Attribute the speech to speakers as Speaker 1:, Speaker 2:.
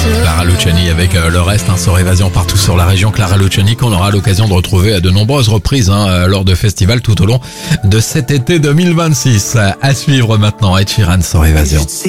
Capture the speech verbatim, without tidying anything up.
Speaker 1: Clara Luciani avec euh, le reste, hein, sur Évasion partout sur la région. Clara Luciani qu'on aura l'occasion de retrouver à de nombreuses reprises hein, lors de festivals tout au long de cet été deux mille vingt-six. À suivre maintenant, Ed Sheeran sur Évasion.